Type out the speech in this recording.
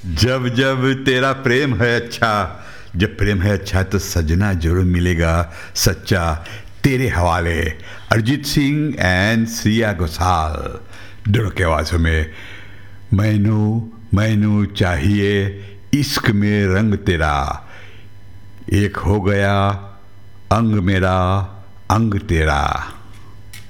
जब जब तेरा प्रेम है अच्छा, जब प्रेम है अच्छा तो सजना जरूर मिलेगा सच्चा। तेरे हवाले अरिजीत सिंह एंड श्रेया घोषाल दोनों के आवाज़ों में। मैनू मैनू चाहिए इश्क में रंग तेरा, एक हो गया अंग मेरा अंग तेरा।